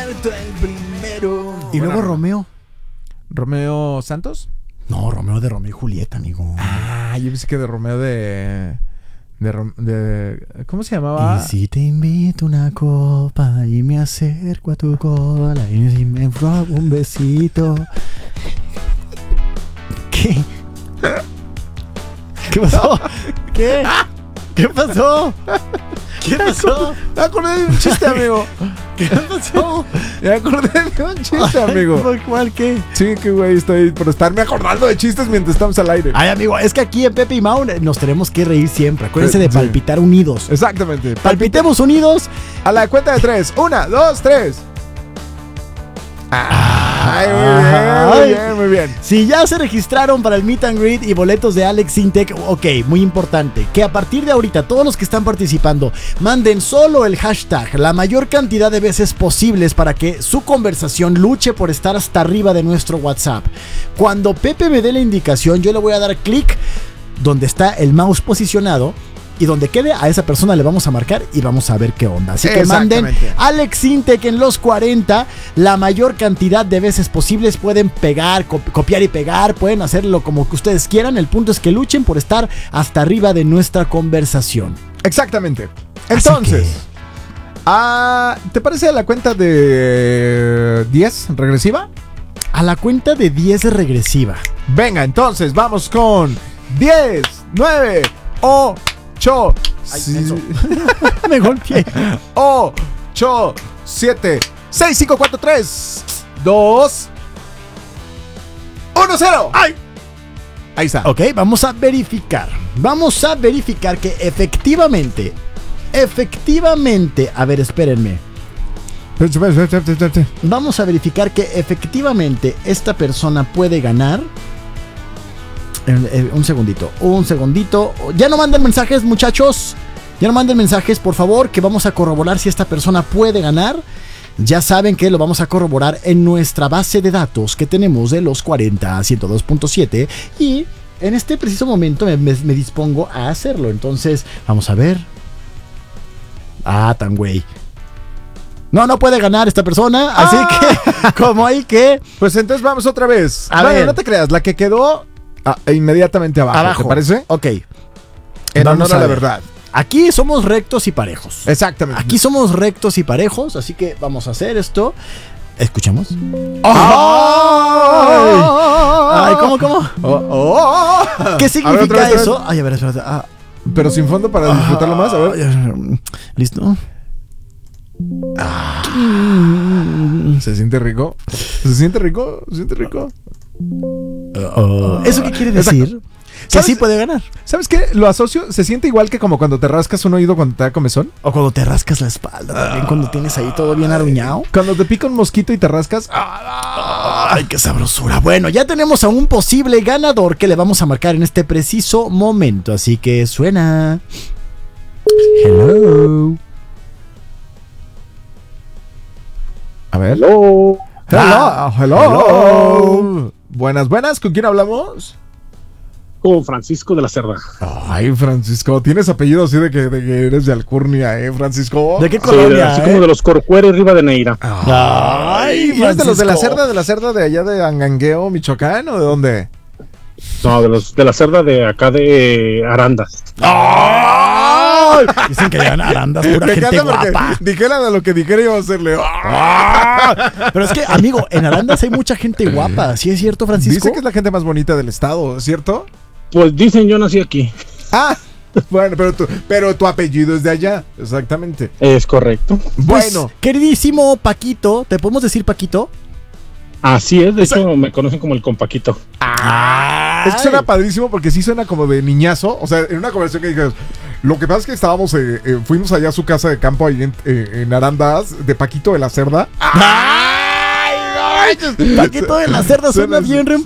muerto el primero. Y luego Romeo. ¿Romeo Santos? No, Romeo de Romeo y Julieta, amigo. Ah, yo pensé que de Romeo de ¿cómo se llamaba? Y si te invito una copa y me acerco a tu cola y si me robo un besito. ¿Qué? ¿Qué pasó? ¿Qué? ¿Qué pasó? ¿Qué pasó? Me acordé de un chiste, amigo. ¿Qué pasó? Me acordé de un chiste, amigo. ¿Cuál qué? Sí, que güey, estoy por estarme acordando de chistes mientras estamos al aire. Ay, amigo, es que aquí en Pepe y Mau nos tenemos que reír siempre. Acuérdense de Sí. palpitar unidos. Exactamente. Palpitemos unidos. A la cuenta de 3. 1, 2, 3. Ay, muy bien, muy bien. Si ya se registraron para el Meet and Greet y boletos de Alex Sintek, ok, muy importante, que a partir de ahorita todos los que están participando manden solo el hashtag la mayor cantidad de veces posibles para que su conversación luche por estar hasta arriba de nuestro WhatsApp. Cuando Pepe me dé la indicación, yo le voy a dar clic donde está el mouse posicionado. Y donde quede, a esa persona le vamos a marcar y vamos a ver qué onda. Así que manden Alex Sintek en los 40. La mayor cantidad de veces posibles. Pueden pegar, copiar y pegar. Pueden hacerlo como que ustedes quieran. El punto es que luchen por estar hasta arriba de nuestra conversación. Exactamente. Entonces, ¿te parece a la cuenta de 10 regresiva? A la cuenta de 10 regresiva. Venga, entonces vamos con 10, 9, 8, me golpeé. 8, 7, 6, 5, 4, 3, 2, 1, 0. ¡Ay! Ahí está. Ok, vamos a verificar. Vamos a verificar que efectivamente. A ver, espérenme. Vamos a verificar que efectivamente esta persona puede ganar. Un segundito. Ya no manden mensajes, muchachos. Ya no manden mensajes, por favor, que vamos a corroborar si esta persona puede ganar. Ya saben que lo vamos a corroborar en nuestra base de datos que tenemos de los 40 102.7. Y en este preciso momento me dispongo a hacerlo. Entonces, vamos a ver. Tan güey. No puede ganar esta persona. Así que, como hay que. Pues entonces vamos otra vez. A ver. No te creas, la que quedó inmediatamente abajo. ¿Te parece? Ok. En Vamos honor a la ver. verdad. Aquí somos rectos y parejos. Exactamente. Aquí somos rectos y parejos, así que vamos a hacer esto. ¿Escuchamos? ¡Ay! ¿Cómo? ¿Qué significa eso? Ay, a ver, espérate. Pero sin fondo para disfrutarlo más, a ver. ¿Listo? ¿Se siente rico? ¿Eso qué quiere decir? Que sí puede ganar. ¿Sabes qué? Lo asocio, se siente igual que como cuando te rascas un oído cuando te da comezón. O cuando te rascas la espalda, también cuando tienes ahí todo bien aruñado. Cuando te pica un mosquito y te rascas. ¡Ay, qué sabrosura! Bueno, ya tenemos a un posible ganador que le vamos a marcar en este preciso momento. Así que suena. Hello. A ver. Hello. Hello. Buenas. ¿Con quién hablamos? Con Francisco de la Cerda. Ay, Francisco, tienes apellido así de que eres de Alcurnia, Francisco. ¿De qué Sí, colonia? así como de los Corcueros Rivadeneira. Ay, ¿y eres de los de la cerda de allá de Angangueo, Michoacán, o de dónde? No, de la Cerda de acá de Arandas. ¡Ay! Dicen que llevan arandas, pura Me gente encanta porque guapa. dijera de lo que dijera iba a hacerle. Pero es que, amigo, en Arandas hay mucha gente guapa. ¿Sí es cierto, Francisco? Dice que es la gente más bonita del estado, ¿cierto? Pues dicen, yo nací aquí. Bueno, pero tu apellido es de allá, exactamente. Es correcto. Bueno, Pues, queridísimo Paquito, ¿te podemos decir Paquito? Así es, de hecho me conocen como el Compaquito. es que suena padrísimo porque sí suena como de niñazo. O sea, en una conversación que dijeras, lo que pasa es que estábamos, fuimos allá a su casa de campo ahí en Arandas, de Paquito de la Cerda. Paquito de la Cerda suena bien Bien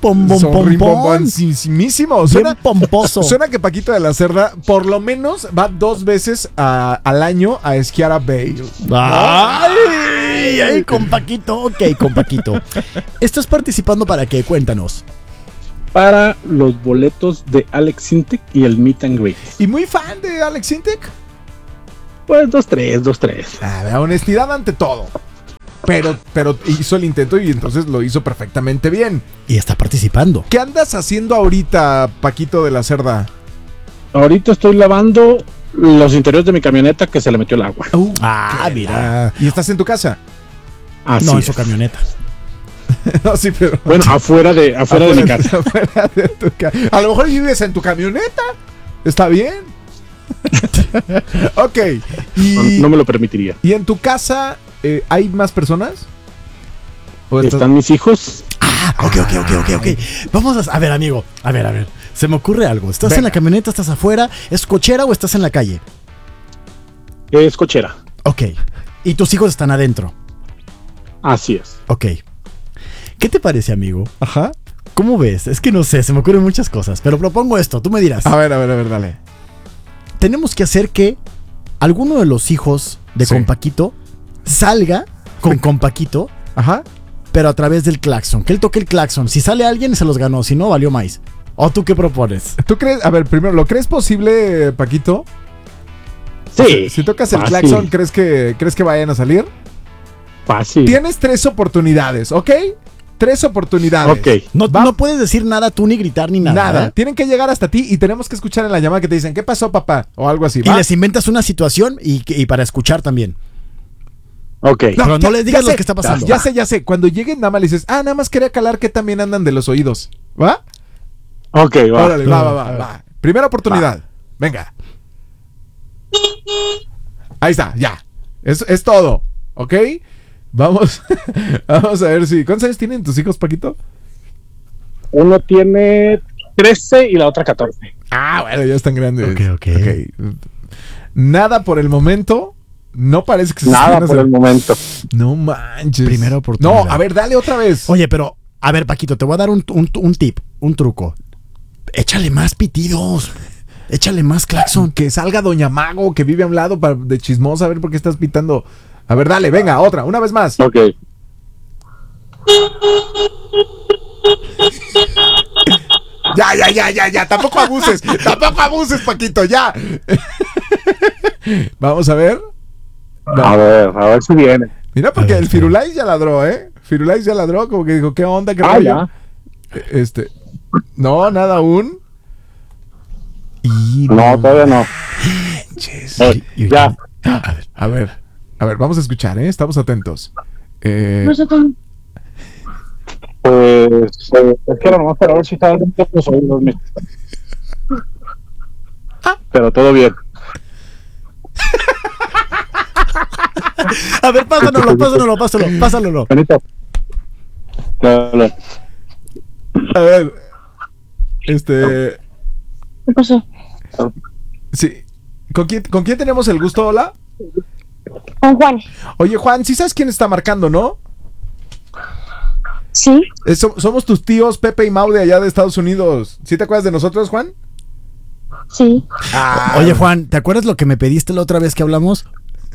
pomposo. Suena que Paquito de la Cerda por lo menos va 2 veces al año a esquiar a Bale. Ay, con Paquito. Ok, con Paquito. ¿Estás participando para qué? Cuéntanos. Para los boletos de Alex Sintek y el Meet and Greet. ¿Y muy fan de Alex Sintek? Pues 2-3. La honestidad ante todo. pero hizo el intento y entonces lo hizo perfectamente bien. Y está participando. ¿Qué andas haciendo ahorita, Paquito de la Cerda? Ahorita estoy lavando los interiores de mi camioneta que se le metió el agua. Mira. ¿Y estás en tu casa? Así No, en es. su camioneta. No, sí, pero... Bueno, afuera de mi casa. Afuera de tu a lo mejor vives en tu camioneta. Está bien. Ok. No me lo permitiría. ¿Y en tu casa hay más personas? ¿O ¿Están mis hijos? Ok. Vamos a ver, amigo. A ver. Se me ocurre algo. ¿Estás Venga. en la camioneta? ¿Estás afuera? ¿Es cochera o estás en la calle? Es cochera. Ok. ¿Y tus hijos están adentro? Así es. Ok. ¿Qué te parece, amigo? Ajá. ¿Cómo ves? Es que no sé, se me ocurren muchas cosas, pero propongo esto, tú me dirás. A ver, dale. Tenemos que hacer que alguno de los hijos de Sí. Compaquito salga con Compaquito, Ajá. pero a través del claxon. Que él toque el claxon. Si sale alguien, se los ganó. Si no, valió más. ¿O tú qué propones? ¿Tú crees? A ver, primero, ¿lo crees posible, Paquito? Sí. Si tocas el Fácil. claxon, ¿crees que vayan a salir? Fácil. Tienes 3 oportunidades, ¿ok? 3 oportunidades. Ok. No puedes decir nada tú, ni gritar, ni nada. Nada. ¿eh? Tienen que llegar hasta ti y tenemos que escuchar en la llamada que te dicen, ¿qué pasó, papá? O algo así. Y ¿va? les inventas una situación y para escuchar también. Ok. Pero no les digas ya lo sé, que está pasando. Ya sé. Cuando lleguen, nada más le dices, nada más quería calar que también andan de los oídos. ¿Va? Ok, va. Órale, va. Primera oportunidad. Venga. Ahí está, ya. Es todo. ¿Ok? Vamos a ver si... ¿Cuántos años tienen tus hijos, Paquito? Uno tiene 13 y la otra 14. Bueno, ya están grandes. Ok. Nada por el momento. No parece que se Nada estén por el momento. No manches. Primera oportunidad. No, a ver, dale otra vez. Oye, pero, a ver, Paquito, te voy a dar un tip, un truco. Échale más pitidos. Échale más claxon. Que salga Doña Mago, que vive a un lado de chismosa, a ver por qué estás pitando. A ver, dale, venga, otra, una vez más. Ok. Ya. Tampoco abuses, Paquito, ya. Vamos a ver. A ver si viene. Mira, porque el Firulais ya ladró, ¿eh? Firulais ya ladró, como que dijo, ¿qué onda? ¿Qué Ah, rollo? ya. No, nada aún. Y No, todavía no. manches. Ya. A ver, vamos a escuchar, ¿eh? Estamos atentos. Pues es que era nomás para ver si estaba dentro de los oídos. Pero todo bien. A ver, pásalo. Benito. Dale. A ver. ¿Qué pasó? Sí. ¿Con quién tenemos el gusto? Hola. Con Juan. Oye, Juan, ¿sí sabes quién está marcando, no? Sí. Somos tus tíos Pepe y Mau de allá de Estados Unidos. ¿Sí te acuerdas de nosotros, Juan? Sí. Oye, Juan, ¿te acuerdas lo que me pediste la otra vez que hablamos?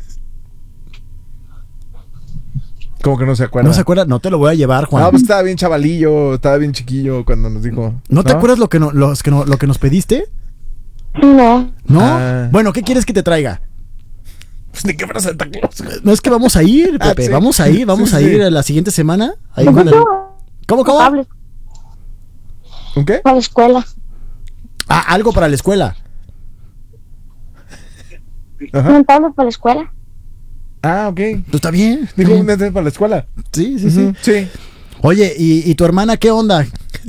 ¿Cómo que no se acuerda? ¿No se acuerda? No te lo voy a llevar, Juan. No, pues estaba bien chavalillo, estaba bien chiquillo cuando nos dijo. ¿No te acuerdas lo que nos pediste? No. ¿No? Ah. Bueno, ¿qué quieres que te traiga? Pues ni que fuera Santa Claus. No, es que vamos a ir, Pepe. Sí. Vamos a ir Sí. la siguiente semana. Ahí ¿Qué con el- pasó? ¿Cómo? Cables ¿Un qué? para la escuela. Ah, algo para la escuela. Ajá. Un tablet para la escuela. Ah, ok. Pues está bien. Dijo un nete para la escuela. Sí. Ujú, sí. Oye, ¿y tu hermana qué onda?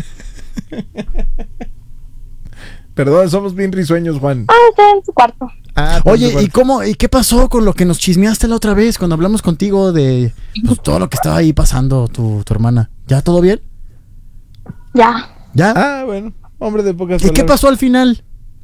Perdón, somos bien risueños, Juan. Está en su cuarto. Oye, ¿y qué pasó con lo que nos chismeaste la otra vez cuando hablamos contigo de pues, todo lo que estaba ahí pasando tu hermana? ¿Ya todo bien? Ya. ¿Ya? Ah, bueno. Hombre de pocas ¿Y qué palabras. pasó al final?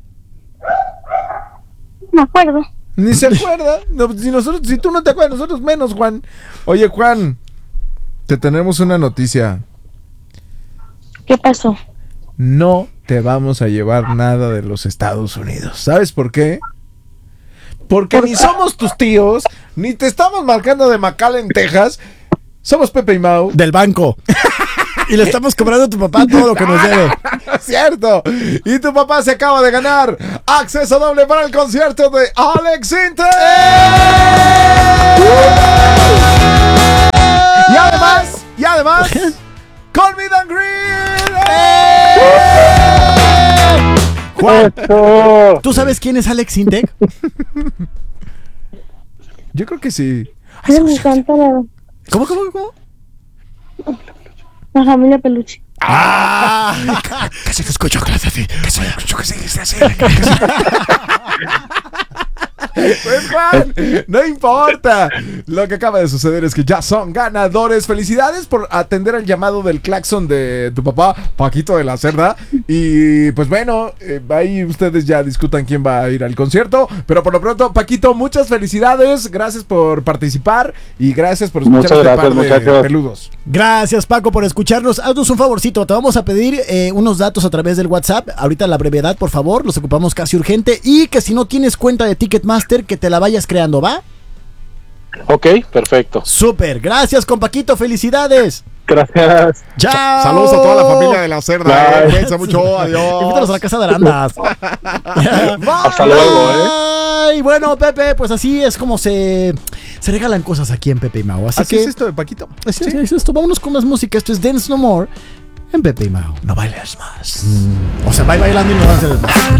Me acuerdo. Ni se acuerda. No, si tú no te acuerdas, nosotros menos, Juan. Oye, Juan, te tenemos una noticia. ¿Qué pasó? No te vamos a llevar nada de los Estados Unidos. ¿Sabes por qué? Porque ni somos tus tíos, ni te estamos marcando de McAllen, Texas. Somos Pepe y Mau. Del banco. Y le estamos cobrando a tu papá todo lo que nos debe. Es cierto. Y tu papá se acaba de ganar acceso doble para el concierto de Alex Intec. además con Meet and Greet. Juan, ¡Eso! ¿tú sabes quién es Alex Intec? Yo creo que sí. Ay, me encanta ¿Cómo? la familia Peluche. Que se escuchó así. Pues Juan, no importa. Lo que acaba de suceder es que ya son ganadores. Felicidades por atender el llamado del claxon de tu papá, Paquito de la Cerda. Y pues bueno, ahí ustedes ya discutan quién va a ir al concierto. Pero por lo pronto, Paquito, muchas felicidades. Gracias por participar y gracias por escuchar Muchas gracias, par de muchachos. peludos. Gracias, Paco, por escucharnos. Haznos un favorcito, te vamos a pedir unos datos a través del WhatsApp. Ahorita la brevedad, por favor, los ocupamos casi urgente. Y que si no tienes cuenta de Ticketmaster, que te la vayas creando, ¿va? Ok, perfecto. Súper, gracias, con Paquito, felicidades. Gracias. ¡Chao! Saludos a toda la familia de la Cerda. Bye. Cuídense mucho. Adiós. Invítalos a la casa de Arandas. Hasta luego, Y bueno, Pepe, pues así es como se regalan cosas aquí en Pepe y Mau. Así ¿Así que es esto de Paquito? así es esto. Vámonos con más música. Esto es Dance No More en Pepe y Mau. No bailes más. O sea, va bailando y no va a hacer más.